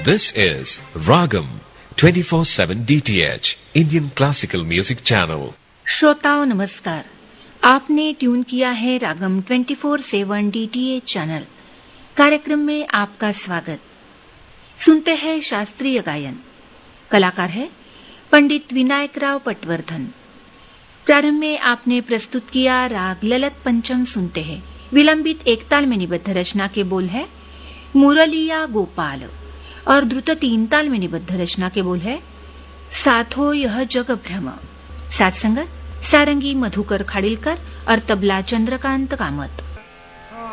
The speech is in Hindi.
This is Ragam 24/7 DTH Indian Classical Music Channel. श्रोताओं नमस्कार, आपने ट्यून किया है रागम 24/7 DTH चैनल। कार्यक्रम में आपका स्वागत। सुनते हैं शास्त्रीय गायन। कलाकार है पंडित विनायकराव पटवर्धन। प्रारंभ में आपने प्रस्तुत किया राग ललित पंचम सुनते हैं। विलंबित एक ताल में निबद्ध रचना के बोल है मुरलिया गोपाल और द्रुत तीन ताल में निबद्ध रचना के बोल है साथो यह जग भ्रम। साथ संगत सारंगी मधुकर खाड़िलकर और तबला चंद्रकांत कामत।